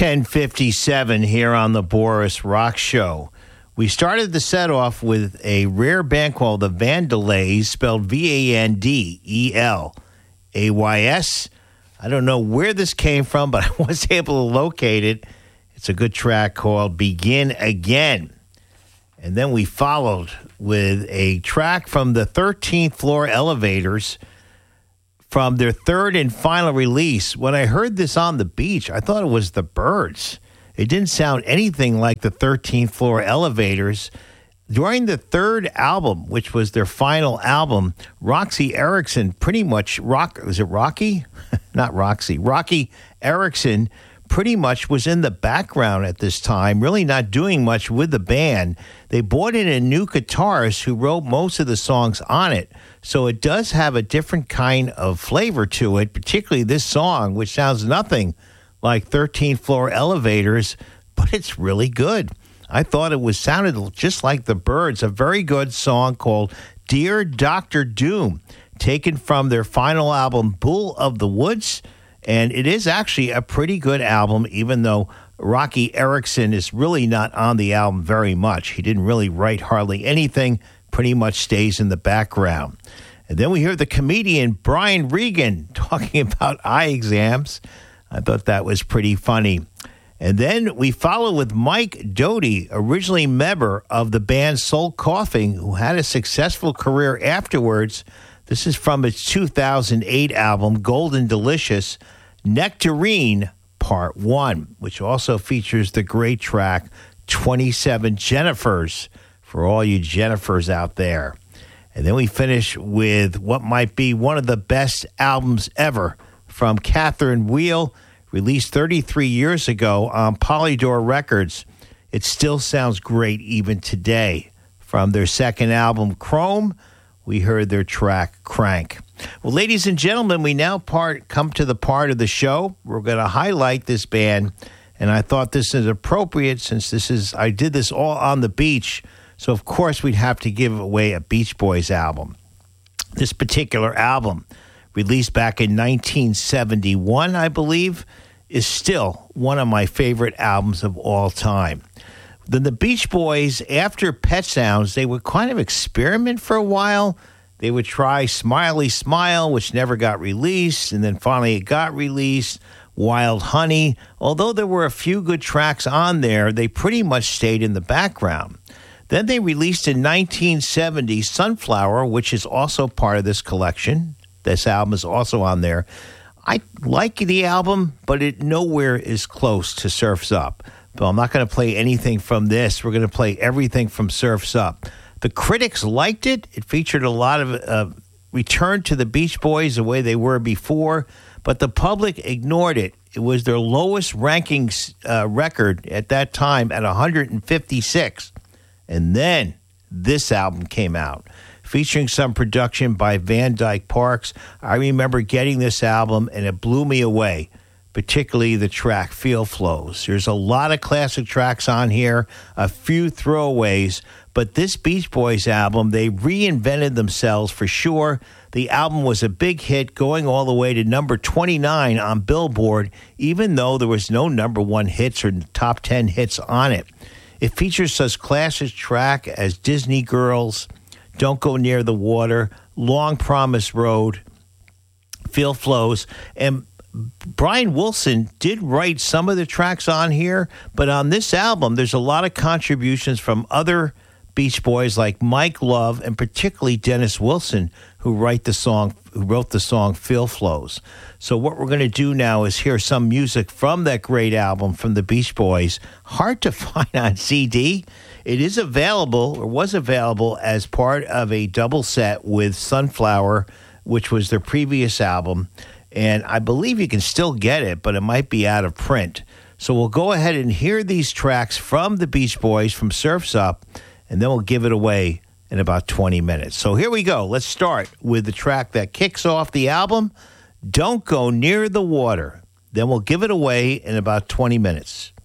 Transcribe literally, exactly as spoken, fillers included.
ten fifty-seven here on the Boris Rock Show. We started the set off with a rare band called the Vandalays, spelled V A N D E L A Y S. I don't know where this came from, but I was able to locate it. It's a good track called Begin Again. And then we followed with a track from the thirteenth Floor Elevators from their third and final release. When I heard this on the beach, I thought it was the Byrds. It didn't sound anything like the thirteenth Floor Elevators. During the third album, which was their final album, Roxy Erickson pretty much, rock, was it Rocky? Not Roxy. Rocky Erickson pretty much was in the background at this time, really not doing much with the band. They brought in a new guitarist who wrote most of the songs on it. So it does have a different kind of flavor to it, particularly this song, which sounds nothing like thirteenth Floor Elevators, but it's really good. I thought it was sounded just like the Byrds, a very good song called Dear Doctor Doom, taken from their final album, Bull of the Woods. And it is actually a pretty good album, even though Rocky Erickson is really not on the album very much. He didn't really write hardly anything, pretty much stays in the background. And then we hear the comedian Brian Regan talking about eye exams. I thought that was pretty funny. And then we follow with Mike Doughty, originally member of the band Soul Coughing, who had a successful career afterwards. This is from its two thousand eight album, Golden Delicious, Nectarine Part one, which also features the great track twenty-seven Jennifers, for all you Jennifers out there. And then we finish with what might be one of the best albums ever from Catherine Wheel, released thirty-three years ago on Polydor Records. It still sounds great even today. From their second album, Chrome, we heard their track, Crank. Well, ladies and gentlemen, we now part come to the part of the show. We're going to highlight this band, and I thought this is appropriate since this is I did this all on the beach, so of course we'd have to give away a Beach Boys album. This particular album, released back in nineteen seventy-one, I believe, is still one of my favorite albums of all time. Then the Beach Boys, after Pet Sounds, they would kind of experiment for a while. They would try Smiley Smile, which never got released, and then finally it got released. Wild Honey. Although there were a few good tracks on there, they pretty much stayed in the background. Then they released in nineteen seventy Sunflower, which is also part of this collection. This album is also on there. I like the album, but it nowhere is close to Surf's Up. But I'm not going to play anything from this. We're going to play everything from Surf's Up. The critics liked it. It featured a lot of uh, return to the Beach Boys the way they were before, but the public ignored it. It was their lowest ranking uh, record at that time at one hundred fifty-six. And then this album came out, featuring some production by Van Dyke Parks. I remember getting this album, and it blew me away, particularly the track Feel Flows. There's a lot of classic tracks on here, a few throwaways, but this Beach Boys album, they reinvented themselves for sure. The album was a big hit, going all the way to number twenty-nine on Billboard, even though there was no number one hits or top ten hits on it. It features such classic tracks as Disney Girls, Don't Go Near the Water, Long Promise Road, Feel Flows, and Brian Wilson did write some of the tracks on here, but on this album, there's a lot of contributions from other Beach Boys like Mike Love and particularly Dennis Wilson, who write the song, who wrote the song Feel Flows. So what we're going to do now is hear some music from that great album from the Beach Boys. Hard to find on C D. It is available, or was available, as part of a double set with Sunflower, which was their previous album. And I believe you can still get it, but it might be out of print. So we'll go ahead and hear these tracks from the Beach Boys, from Surf's Up, and then we'll give it away in about twenty minutes. So here we go. Let's start with the track that kicks off the album, Don't Go Near the Water. Then we'll give it away in about twenty minutes.